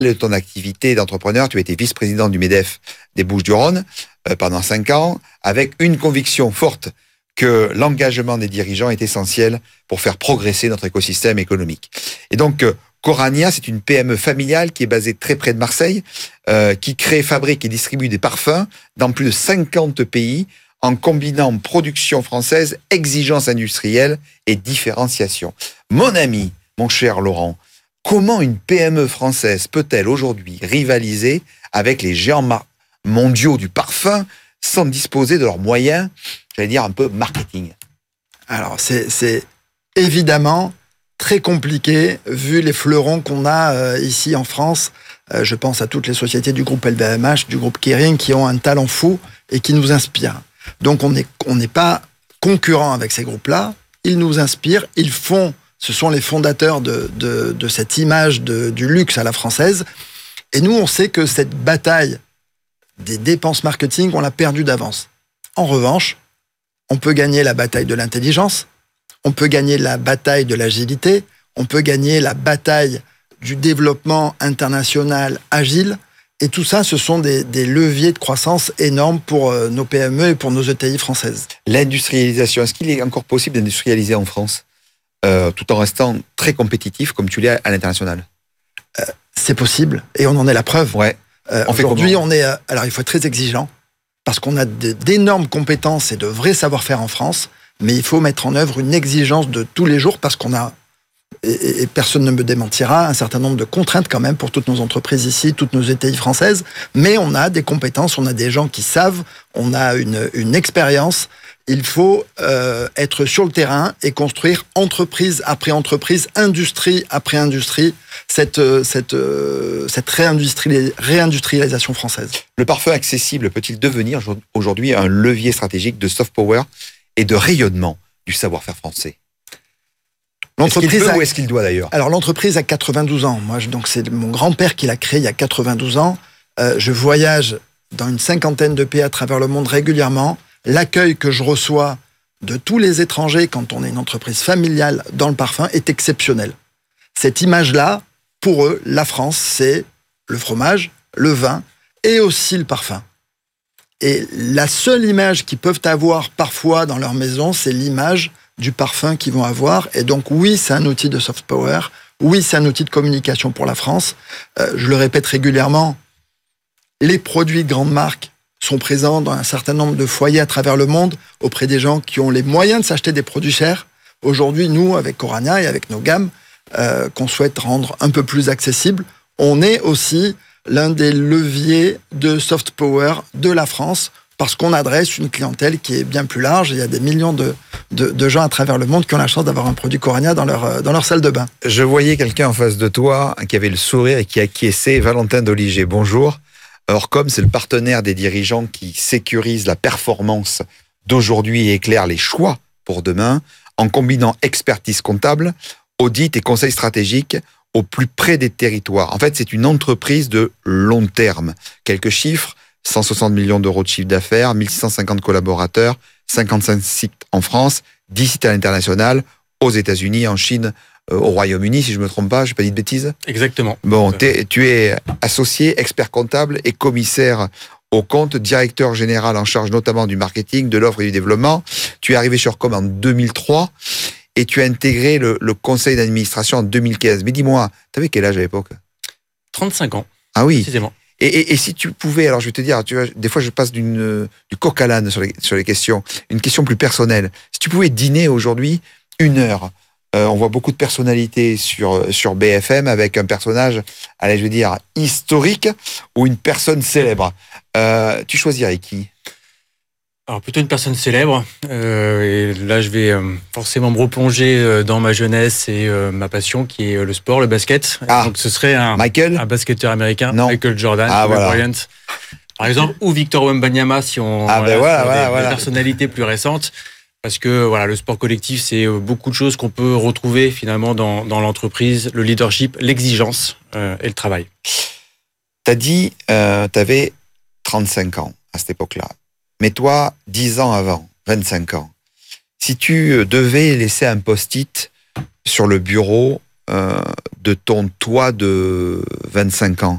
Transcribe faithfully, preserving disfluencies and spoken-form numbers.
de ton activité d'entrepreneur, tu as été vice-président du MEDEF des Bouches-du-Rhône euh, pendant cinq ans, avec une conviction forte que l'engagement des dirigeants est essentiel pour faire progresser notre écosystème économique. Et donc, euh, Corania, c'est une P M E familiale qui est basée très près de Marseille, euh, qui crée, fabrique et distribue des parfums dans plus de cinquante pays, en combinant production française, exigence industrielle et différenciation. Mon ami, mon cher Laurent, comment une P M E française peut-elle aujourd'hui rivaliser avec les géants mar- mondiaux du parfum sans disposer de leurs moyens, j'allais dire un peu marketing? Alors, c'est, c'est évidemment très compliqué vu les fleurons qu'on a euh, ici en France. Euh, je pense à toutes les sociétés du groupe L V M H, du groupe Kering, qui ont un talent fou et qui nous inspirent. Donc, on n'est on n'est pas concurrent avec ces groupes-là. Ils nous inspirent, ils font... Ce sont les fondateurs de, de, de cette image de, du luxe à la française. Et nous, on sait que cette bataille des dépenses marketing, on l'a perdue d'avance. En revanche, on peut gagner la bataille de l'intelligence, on peut gagner la bataille de l'agilité, on peut gagner la bataille du développement international agile. Et tout ça, ce sont des, des leviers de croissance énormes pour euh, nos P M E et pour nos E T I françaises. L'industrialisation, est-ce qu'il est encore possible d'industrialiser en France euh, tout en restant très compétitif comme tu l'es à l'international? euh, C'est possible et on en est la preuve. Ouais. Euh, on fait aujourd'hui, comment on est. Euh, alors, il faut être très exigeant parce qu'on a de, d'énormes compétences et de vrais savoir-faire en France, mais il faut mettre en œuvre une exigence de tous les jours parce qu'on a, et, et personne ne me démentira, un certain nombre de contraintes quand même pour toutes nos entreprises ici, toutes nos E T I françaises, mais on a des compétences, on a des gens qui savent, on a une, une expérience. Il faut euh, être sur le terrain et construire entreprise après entreprise, industrie après industrie, cette, cette, cette réindustrie, réindustrialisation française. Le parfum accessible peut-il devenir aujourd'hui un levier stratégique de soft power et de rayonnement du savoir-faire français? L'entreprise est-ce qu'il peut a... ou est-ce qu'il doit d'ailleurs? Alors l'entreprise a quatre-vingt-douze ans. Moi, je, donc c'est mon grand-père qui l'a créé il y a quatre-vingt-douze ans. Euh, je voyage dans une cinquantaine de pays à travers le monde régulièrement. L'accueil que je reçois de tous les étrangers quand on est une entreprise familiale dans le parfum est exceptionnel. Cette image-là, pour eux, la France, c'est le fromage, le vin et aussi le parfum. Et la seule image qu'ils peuvent avoir parfois dans leur maison, c'est l'image du parfum qu'ils vont avoir. Et donc oui, c'est un outil de soft power. Oui, c'est un outil de communication pour la France. Euh, je le répète régulièrement, les produits de grandes marques sont présents dans un certain nombre de foyers à travers le monde, auprès des gens qui ont les moyens de s'acheter des produits chers. Aujourd'hui, nous, avec Corania et avec nos gammes, euh, qu'on souhaite rendre un peu plus accessibles, on est aussi l'un des leviers de soft power de la France, parce qu'on adresse une clientèle qui est bien plus large. Il y a des millions de, de, de gens à travers le monde qui ont la chance d'avoir un produit Corania dans leur, dans leur salle de bain. Je voyais quelqu'un en face de toi qui avait le sourire et qui acquiesçait, Valentin Doliger. Bonjour. Orcom, c'est le partenaire des dirigeants qui sécurise la performance d'aujourd'hui et éclaire les choix pour demain en combinant expertise comptable, audit et conseil stratégique au plus près des territoires. En fait, c'est une entreprise de long terme. Quelques chiffres, cent soixante millions d'euros de chiffre d'affaires, mille six cent cinquante collaborateurs, cinquante-cinq sites en France, dix sites à l'international, aux États-Unis, en Chine, euh, au Royaume-Uni, si je ne me trompe pas, je n'ai pas dit de bêtises. Exactement. Bon, t'es, tu es associé, expert comptable et commissaire au compte, directeur général en charge notamment du marketing, de l'offre et du développement. Tu es arrivé sur Com en deux mille trois et tu as intégré le, le conseil d'administration en deux mille quinze. Mais dis-moi, tu avais quel âge à l'époque? trente-cinq ans. Ah oui. Précisément. Et, et, et si tu pouvais, alors je vais te dire, tu vois, des fois je passe d'une, du coq à l'âne sur les, sur les questions, une question plus personnelle. Si tu pouvais dîner aujourd'hui une heure, euh, on voit beaucoup de personnalités sur, sur B F M avec un personnage, allez, je veux dire, historique ou une personne célèbre. Euh, tu choisirais qui? Alors plutôt une personne célèbre. Euh, et là, je vais euh, forcément me replonger euh, dans ma jeunesse et euh, ma passion, qui est le sport, le basket. Ah, donc ce serait un, Michael un basketteur américain, non. Michael Jordan, Ah, voilà. Bryant, par exemple, ou Victor Wembanyama, si on ah, ben voilà, sur voilà, des, voilà. des personnalités plus récentes. Parce que voilà, le sport collectif, c'est beaucoup de choses qu'on peut retrouver finalement dans, dans l'entreprise, le leadership, l'exigence euh, et le travail. T'as dit, euh, t'avais trente-cinq ans à cette époque-là. Mais toi, dix ans avant, vingt-cinq ans, si tu devais laisser un post-it sur le bureau euh, de ton toi de vingt-cinq ans,